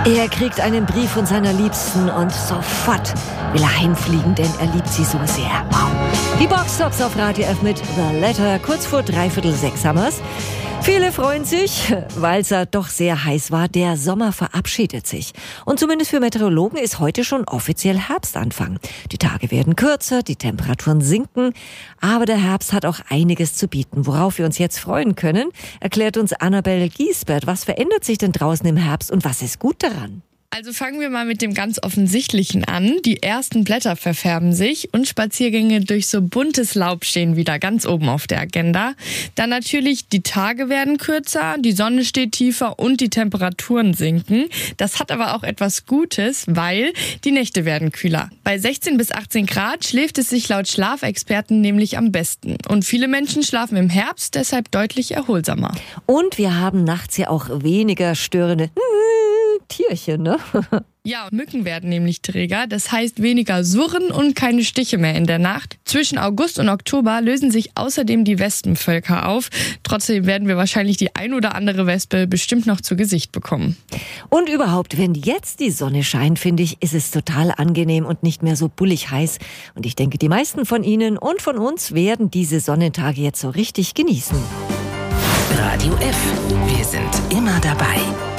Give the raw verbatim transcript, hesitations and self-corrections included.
Er kriegt einen Brief von seiner Liebsten und sofort will er heimfliegen, denn er liebt sie so sehr. Wow. Die Boxtops auf Radio F mit The Letter. Kurz vor dreiviertel sechs haben wir's. Viele freuen sich, weil es ja doch sehr heiß war. Der Sommer verabschiedet sich. Und zumindest für Meteorologen ist heute schon offiziell Herbstanfang. Die Tage werden kürzer, die Temperaturen sinken. Aber der Herbst hat auch einiges zu bieten. Worauf wir uns jetzt freuen können, erklärt uns Annabel Giesbert. Was verändert sich denn draußen im Herbst und was ist gut daran? Also fangen wir mal mit dem ganz Offensichtlichen an. Die ersten Blätter verfärben sich und Spaziergänge durch so buntes Laub stehen wieder ganz oben auf der Agenda. Dann natürlich, die Tage werden kürzer, die Sonne steht tiefer und die Temperaturen sinken. Das hat aber auch etwas Gutes, weil die Nächte werden kühler. Bei sechzehn bis achtzehn Grad schläft es sich laut Schlafexperten nämlich am besten. Und viele Menschen schlafen im Herbst deshalb deutlich erholsamer. Und wir haben nachts ja auch weniger störende Tierchen, ne? Ja, Mücken werden nämlich träger. Das heißt weniger Surren und keine Stiche mehr in der Nacht. Zwischen August und Oktober lösen sich außerdem die Wespenvölker auf. Trotzdem werden wir wahrscheinlich die ein oder andere Wespe bestimmt noch zu Gesicht bekommen. Und überhaupt, wenn jetzt die Sonne scheint, finde ich, ist es total angenehm und nicht mehr so bullig heiß. Und ich denke, die meisten von Ihnen und von uns werden diese Sonnentage jetzt so richtig genießen. Radio F. Wir sind immer dabei.